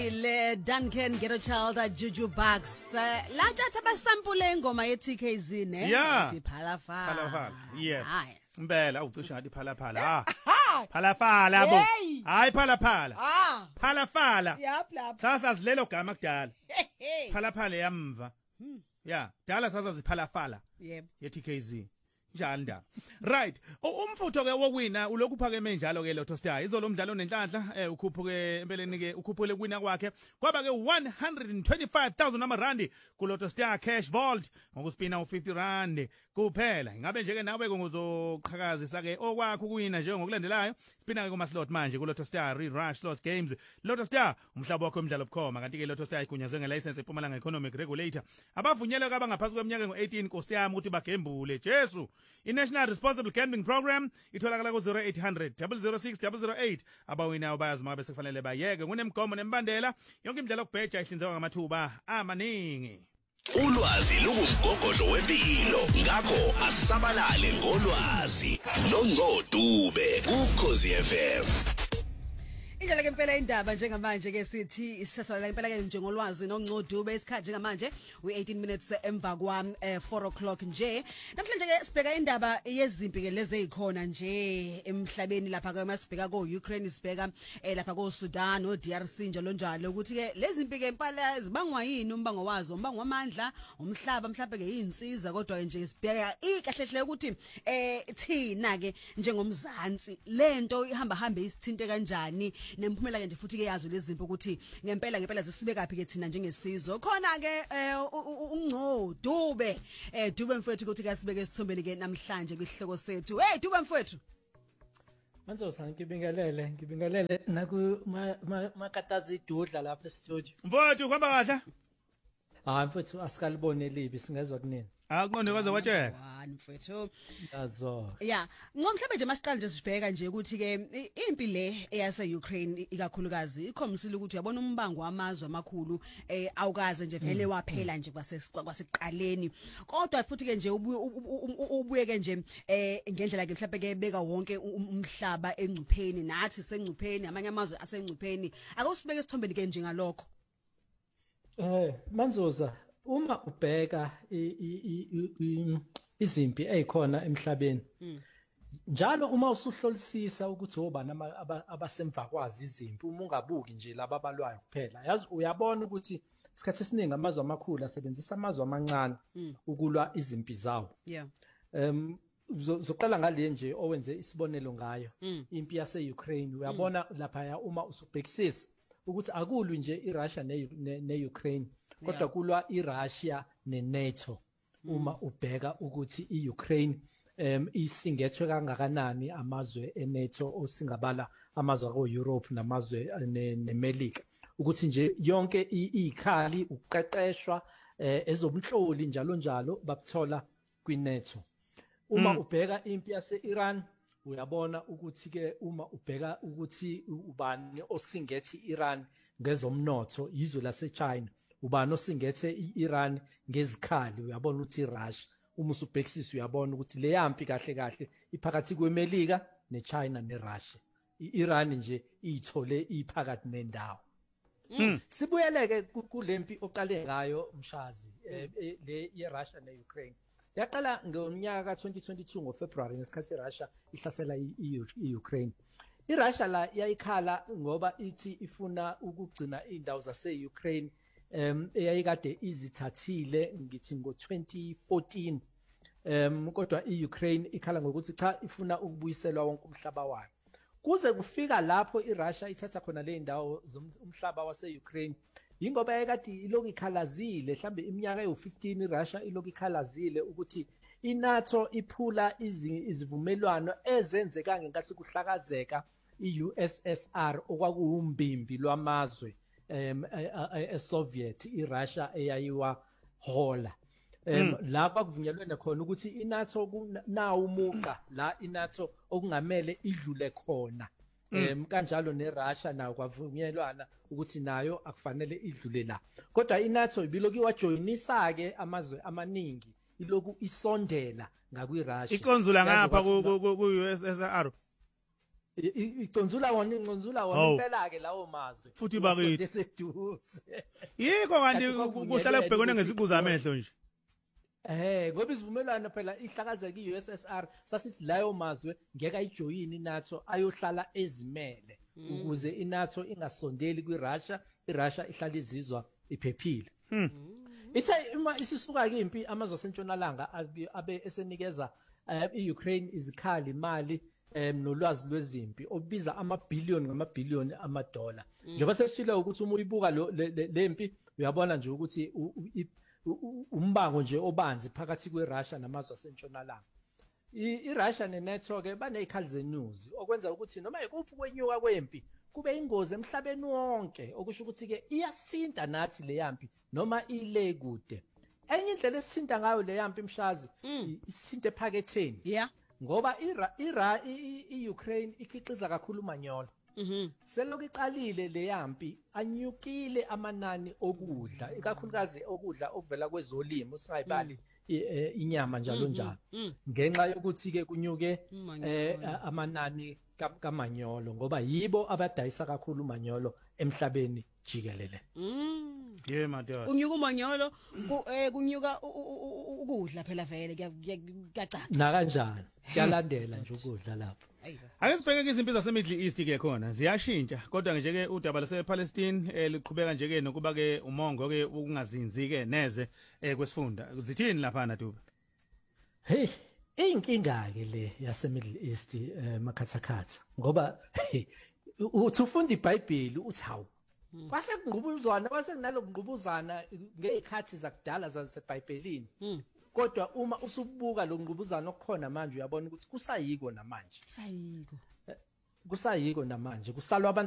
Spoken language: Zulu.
Le Duncan Ghetto Child Juju Bucks la thatha basampule ingoma ye TKZ ne Yeah. phalafala Yeah. hayi Impela awucisha ngathi phalaphala. Phalafala bo. Hey. Hayi phalaphala. Phalafala. yapla Sasa zilelo gama kudala. Phalaphala yamva. Yeah, dala sasa ziphalafala. yebo Ye TKZ. Njalo ndaba. Right. Umfutho ke wokwina ulokhu phakeme njalo ke Lotto Star. Izolo umdlalo nenhlanhla ukhuphuke empeleni ke ukhuphule kwina kwakhe. Kwaba ke 125,000 amarandi ku Lotto Star Cash Vault ngokuspina u50 rand kuphela. Ingabe nje ke nawe ngozoqhakazisa ke okwakho kuwina nje ngokulandelayo. Spina ke kuma slot manje ku Lotto Star Rush Slot Games. Lotto Star umhlaba wakho emidlalo obukhoma kanti ke Lotto Star igunyazwe ngelicense ePumalanga Economic Regulator. Abavunyelwe ke abangaphansi kweminyaka ngo18 Nkosi yami ukuthi bagembule Jesu. I-National Responsible Gambling Program itholakala ku-0800 006 008 abawina bayazi uma bese kufanele bayeke kunemigomo nembandela yonke imidlalo yokubheja ihlinzekwa ngamathuba amaningi. Ulwazi lungumgogodlo wempilo ngakho asabalale ngolwazi noNgcodube kuKhosi FM. Indlela ke impela indaba njengamanje ke sithi sisasala impela ke njengolwazi noNgcodube isikhathi njengamanje we18 minutes emva kwa 4 o'clock nje namhlanje ke sibheka indaba yezimpi ke lezi ezikhona nje emhlabeni lapha ke masibheka ko Ukraine sibheka lapha ko Sudan no DRC njalo njalo ukuthi ke lezi impi ke impala zibangwa yini umbango wazo umbango wamandla umhlaba mhlawumbe ke izinsiza kodwa nje sibheka ikahlehle ukuthi thina ke njengomzansi lento ihamba isithinte kanjani nemphumela ke nje futhi ke yazo lezi zinto ukuthi ngempela zisibe kaphi ke thina njengesizwe khona ke uNgcodube Dube mfowethu ukuthi ke sibeke isithombeni ke namhlanje kwihloko sethu hey Dube mfowethu Manzosa ngibingelele naku makatazi idudla lapha e-studio Mfowethu kwaba kahle? Mfowethu asikalibone libi singezwe kunini Akuqonde kwaze watsheka. Mfowethu yazo yeah ngomhlaba nje masiqala nje sibheka nje ukuthi ke impi le eyase Ukraine ikakhulukazi ikhomisile ukuthi uyabona umbango wamazwe amakhulu awukaze nje vele waphela nje kwasekuqaleni kodwa futhi ke nje ubuye ke nje ngendlela ke mhlawumbe ke beka wonke umhlaba engcupheni nathi sengcupheni amanye amazwe asengcupheni akusibeke isithombeni ke nje ngalokho Manzoza uma ubheka izimpi ezikhona emhlabeni njalo uma usuhlolisisa ukuthi obani abasemva kwazi izimpi uma ungabuki nje laba abalwayo kuphela yazi uyabona ukuthi isikhathi esiningi amazwe amakhulu asebenzisa amazwe amancane ukulwa izimpi zawo yeah zoqala ngale nje owenze isibonelo ngayo impi yase Ukraine uyabona lapha uma usubhekisisa ukuthi akulwi nje iRussia neUkraine kodwa kulwa iRussia neNATO uma ubheka ukuthi iUkraine isingethwe kangakanani amazwe eNATO osingabala amazwe ako-Europe namazwe neMelika ukuthi nje yonke izikhali uqeqeshwa ezobunhloli njalo babuthola kwiNATO uma ubheka impi yase-Iran uyabona ukuthi ke uma ubheka ukuthi ubani osingethe iIran ngezomnotho izwe laseChina ubani osingethe iIran ngezikhali uyabona ukuthi iRussia uma usubhekisisa uyabona ukuthi le yampi kahle iphakathi kweMelika neChina neRussia iIran nje ithole iphakathi nendawo sibuyeleke kulempi oqale ngayo mshazi le yeRussia neUkraine yaqala ngonyaka ka2022 ngoFebruary ngesikhathi iRussia ihlasela iUkraine iRussia la yayikhala ngoba ithi ifuna ukugcina indawo zaseUkraine eyayikade izithathile ngithi ngo2014 kodwa iUkraine ikhala ngokuthi cha ifuna ukubuyiselwa wonke umhlaba wayo kuze kufika lapho iRussia ithatha khona le ndawo zomhlaba waseUkraine ingoba yayikade ilokhu ikhalazile mhlambe iminyaka ewu15 iRussia ilokhu ikhalazile ukuthi iNATO iphula izivumelwano ezenzeka ngenkathi kuhlakazeka iUSSR okwakuumbimbi lwamazwe eSoviet iRussia eyayiwa hola la bakuvunyelwene khona ukuthi iNATO nawo umuqa la iNATO okungamele idlule khona kanjalo neRussia nayo kwavunyelwana ukuthi nayo akufanele idlule la kodwa iNATO ibiloku iwajoinisa ke amazwe amaningi iloku isondela ngakwiRussia iconzula ngapha ku USSR iconzula wona impela ke lawo mazwi futhi bakithi seduze yiko kanti kuhlala kubhekene ngeziqu zamehlo nje ngoba isivumelwano phela ihlakazeka iUSSR sasithi layo mazwe ngeke ayijoyini iNATO ayohlala ezimele ukuze iNATO ingasondeli kwiRussia iRussia ihlala izizwa iphephile ithe uma isisuka ke impi amazwe asentshonalanga abe esenikeza iUkraine izikhali imali nolwazi lwezimpi obiza amabhillion ngamabhillion amadola njengoba sesishilo ukuthi uma uyibuka lempi uyabona nje ukuthi umbango nje obanzi phakathi kweRussia namazwe asentshonalanga iRussia neNATO ke banezikhali zenews okwenza ukuthi noma ikuphi kwenyuka kwempi kube ingozi emhlabeni wonke okusho ukuthi ke iyasithinta nathi le yampi noma ile kude enye indlela esithinta ngayo le yampi imshazi isithinta ephaketheni yeah ngoba iUkraine ikhiqiza kakhulu umanyolo selokhu iqalile le yampi anyukile amanani okudla ikakhulukazi okudla okuvela kwezolimo singayibali inyama njalo njalo ngenxa yokuthi ke kunyuke amanani kamanyolo ngoba yibo abadayisa kakhulu umanyolo emhlabeni jikelele yeah madoda kunyuka umanyolo kunyuka ukudla phela vele kuyacaka na kanjani kuyalandela nje ukudla lapho ake sibheke izimpi zaseMiddle East ke khona ziyashintsha kodwa nje ke udaba lasePalestine liqhubeka nje ke nokuba ke umongo ke ukungazinzi ke neze kwesifunda zithini lapha na Dube hey inkinga ke le yaseMiddle East makhathakhatha ngoba uthi ufunda iBhayibheli uthi hawu kwase kungqubuzana kwase kunalo kungqubuzana ngezikhathi zakudala zaseBhayibhelini kodwa uma usubuka lo ngqubuzana okukhona manje uyabona ukuthi kusayiko namanje kusayiko kusalwa abantu